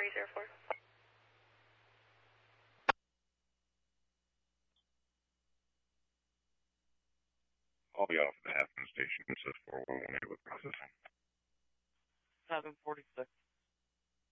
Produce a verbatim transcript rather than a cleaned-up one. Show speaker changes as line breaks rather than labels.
three zero four.
I'll be off at the Halfman station. It says four one one eight with processing.
seven forty-six.